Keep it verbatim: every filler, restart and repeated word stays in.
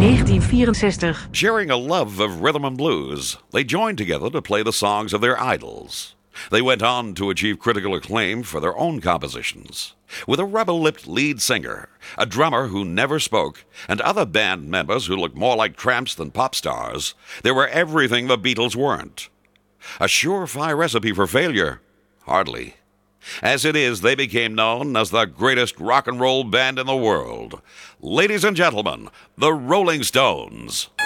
negentien vierenzestig. Sharing a love of rhythm and blues, they joined together to play the songs of their idols. They went on to achieve critical acclaim for their own compositions. With a rubber-lipped lead singer, a drummer who never spoke, and other band members who looked more like tramps than pop stars, they were everything the Beatles weren't. A surefire recipe for failure? Hardly. As it is, they became known as the greatest rock and roll band in the world. Ladies and gentlemen, the Rolling Stones.